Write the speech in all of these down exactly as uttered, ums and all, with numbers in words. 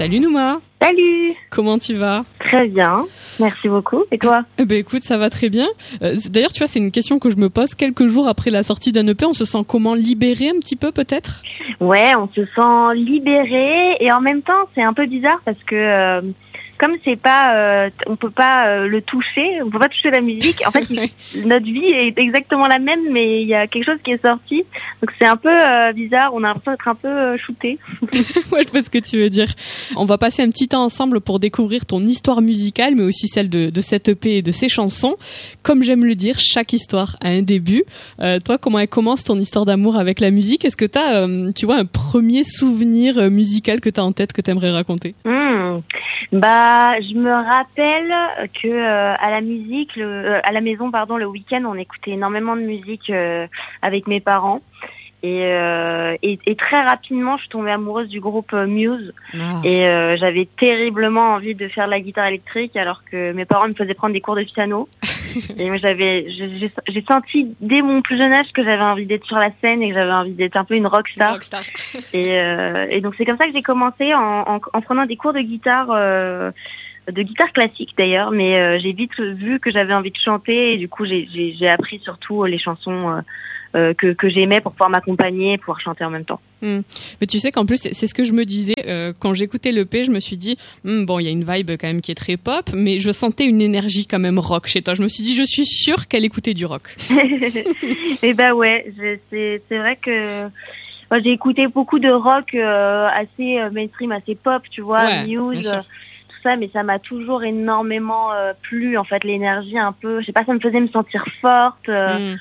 Salut Nouma. Salut. Comment tu vas? Très bien, merci beaucoup. Et toi? Eh ben écoute, ça va très bien. Euh, d'ailleurs, tu vois, c'est une question que je me pose quelques jours après la sortie d'un E P. On se sent comment? Libéré un petit peu peut-être? Ouais, on se sent libéré et en même temps, c'est un peu bizarre parce que euh, comme c'est pas, euh, on peut pas euh, le toucher, on peut pas toucher la musique. En fait, notre vie est exactement la même, mais il y a quelque chose qui est sorti. Donc c'est un peu euh, bizarre. On a l'impression d'être un peu euh, shooté. Ouais, je vois ce que tu veux dire. On va passer un petit temps ensemble pour découvrir ton histoire musicale, mais aussi celle de, de cette E P et de ses chansons. Comme j'aime le dire, chaque histoire a un début. Euh, toi, comment elle commence ton histoire d'amour avec la musique? Est-ce que tu as, euh, tu vois, un premier souvenir musical que tu as en tête que tu aimerais raconter? Mmh. Bah, je me rappelle que euh, à la musique, le, euh, à la maison, pardon, le week-end, on écoutait énormément de musique euh, avec mes parents. Et, euh, et, et très rapidement, je suis tombée amoureuse du groupe Muse. Ah. Et euh, j'avais terriblement envie de faire de la guitare électrique, alors que mes parents me faisaient prendre des cours de piano. Et moi, j'avais, j'ai, j'ai senti dès mon plus jeune âge que j'avais envie d'être sur la scène et que j'avais envie d'être un peu une rockstar. rockstar. et, euh, et donc c'est comme ça que j'ai commencé en, en, en prenant des cours de guitare. Euh, de guitare classique d'ailleurs, mais euh, j'ai vite vu que j'avais envie de chanter et du coup j'ai, j'ai, j'ai appris surtout les chansons euh, euh, que, que j'aimais pour pouvoir m'accompagner, pouvoir chanter en même temps. Mmh. Mais tu sais qu'en plus c'est ce que je me disais euh, quand j'écoutais l'E P, je me suis dit hm, bon, il y a une vibe quand même qui est très pop, mais je sentais une énergie quand même rock chez toi. Je me suis dit je suis sûre qu'elle écoutait du rock. Et bah ouais, je, c'est c'est vrai que moi, j'ai écouté beaucoup de rock euh, assez mainstream, assez pop, tu vois, ouais, Muse. Ça, mais ça m'a toujours énormément euh, plu, en fait, l'énergie un peu, je sais pas, ça me faisait me sentir forte. Euh, mm.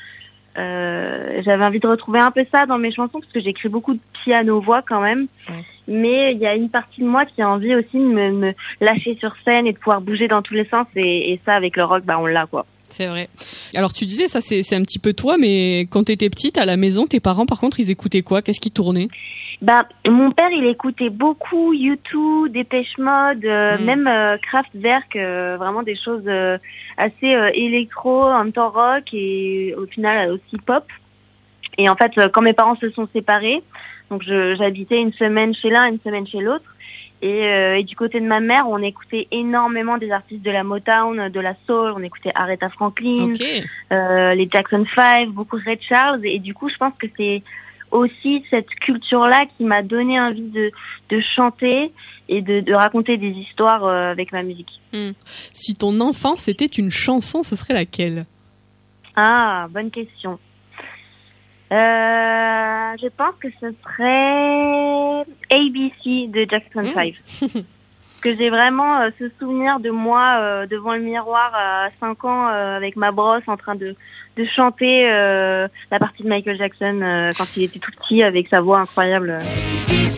euh, j'avais envie de retrouver un peu ça dans mes chansons parce que j'écris beaucoup de piano-voix quand même. Mm. Mais il y a une partie de moi qui a envie aussi de me, me lâcher sur scène et de pouvoir bouger dans tous les sens. Et, et ça, avec le rock, bah, on l'a, quoi. C'est vrai. Alors tu disais, ça c'est, c'est un petit peu toi, mais quand t'étais petite, à la maison, tes parents, par contre, ils écoutaient quoi? Qu'est-ce qui tournait? Bah, mon père, il écoutait beaucoup U deux, Dépêche Mode, euh, mmh. même euh, Kraftwerk, euh, vraiment des choses euh, assez euh, électro, en même temps rock et au final aussi pop. Et en fait, quand mes parents se sont séparés, donc je, j'habitais une semaine chez l'un, une semaine chez l'autre. Et, euh, et du côté de ma mère, on écoutait énormément des artistes de la Motown, de la soul. On écoutait Aretha Franklin, okay. euh, les Jackson five, beaucoup Ray Charles. Et du coup, je pense que c'est aussi cette culture-là qui m'a donné envie de, de chanter et de, de raconter des histoires euh, avec ma musique. Mmh. Si ton enfance était une chanson, ce serait laquelle? Ah, bonne question. Euh, je pense que ce serait A B C de Jackson five. Mmh. Que j'ai vraiment euh, ce souvenir de moi euh, devant le miroir à cinq ans euh, avec ma brosse en train de, de chanter euh, la partie de Michael Jackson euh, quand il était tout petit avec sa voix incroyable. A B C.